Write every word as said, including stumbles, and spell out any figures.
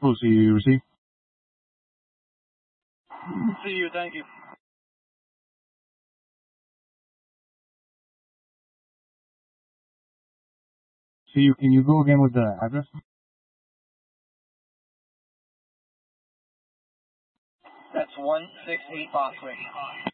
Info, see you receive. See you, thank you. See you, can you go again with the address? That's one six eight Boswick.